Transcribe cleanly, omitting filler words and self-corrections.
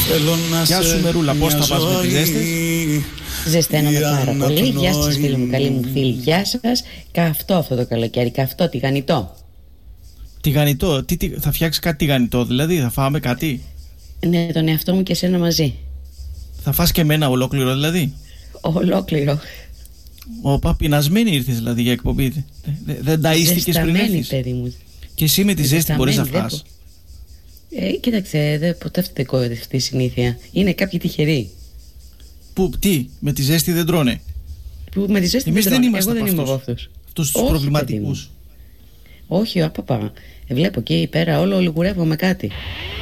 Γεια σου Μερούλα, πώς θα πας με τη ζέστη? Ζεσταίνομαι πάρα πολύ. Γεια σας φίλοι μου, καλοί μου φίλοι. Γεια σας. Καυτό αυτό το καλοκαίρι, καυτό, τηγανιτό. Τηγανιτό, θα φτιάξει κάτι τηγανιτό δηλαδή, θα φάμε κάτι? Ναι, τον εαυτό μου και εσένα μαζί. Θα φας και εμένα ολόκληρο δηλαδή? Ολόκληρο. Όπα, πεινασμένη ήρθες δηλαδή για εκπομπή. Δεν ταΐστηκες πριν έρθεις? Παιδί μου. Και εσύ με τη ζέστη μπορείς να φας? Κοίταξε, ποτέ αυτή η συνήθεια. Είναι κάποιοι τυχεροί. Που, τι, με τη ζέστη δεν τρώνε? Που με τη ζέστη εμείς δεν είμαστε Εγώ δεν είμαι από αυτούς. Αυτούς τους προβληματικούς. Όχι, απαπα. Βλέπω εκεί πέρα όλο λιγουρεύω με κάτι.